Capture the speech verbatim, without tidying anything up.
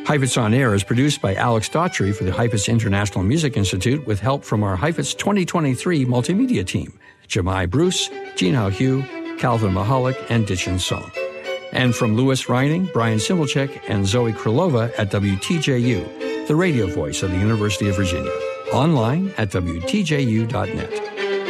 Heifetz On Air is produced by Alex Daughtry for the Heifetz International Music Institute with help from our Heifetz twenty twenty-three multimedia team, Jemai Bruce, Jean-Hao Hu, Calvin Mahalik, and Ditchin Song. And from Louis Reining, Brian Simulchek, and Zoe Krylova at W T J U, the radio voice of the University of Virginia. Online at W T J U dot net.